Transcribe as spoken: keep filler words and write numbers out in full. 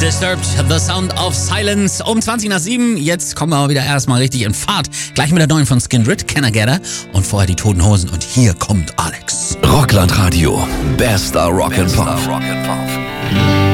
Disturbed, The Sound of Silence. Um zwanzig nach sieben. Jetzt kommen wir aber wieder erstmal richtig in Fahrt. Gleich mit der neuen von Skindred, Can I Get Her? Und vorher die Toten Hosen. Und hier kommt Alex. Rockland Radio. Bester Rock and Pop.